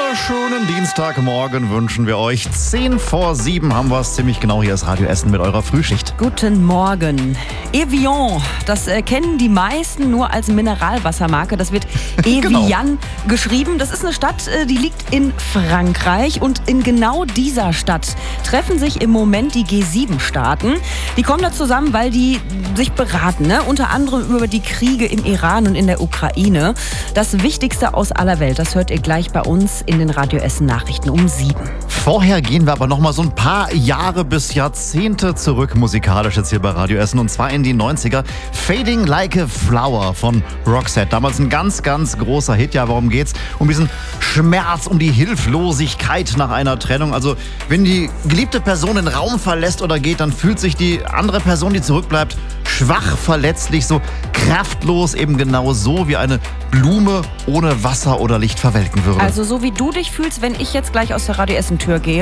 wunderschönen Dienstagmorgen wünschen wir euch. 6:50 haben wir es ziemlich genau. Hier ist Radio Essen mit eurer Frühschicht. Guten Morgen. Evian, das kennen die meisten nur als Mineralwassermarke. Das wird Evian geschrieben. Das ist eine Stadt, die liegt in Frankreich. Und in genau dieser Stadt treffen sich im Moment die G7-Staaten. Die kommen da zusammen, weil die sich beraten, ne? Unter anderem über die Kriege im Iran und in der Ukraine. Das Wichtigste aus aller Welt, das hört ihr gleich bei uns in den Radio Essen Nachrichten um 7. Vorher gehen wir aber noch mal so ein paar Jahre bis Jahrzehnte zurück, musikalisch jetzt hier bei Radio Essen. Und zwar in die 90er. Fading Like a Flower von Roxette. Damals ein ganz, ganz großer Hit. Ja, worum geht's? Um diesen Schmerz, um die Hilflosigkeit nach einer Trennung. Also, wenn die geliebte Person den Raum verlässt oder geht, dann fühlt sich die andere Person, die zurückbleibt, schwach, verletzlich, so kraftlos, eben genau so, wie eine Blume ohne Wasser oder Licht verwelken würde. Also so wie du dich fühlst, wenn ich jetzt gleich aus der Radio Essen Tür gehe.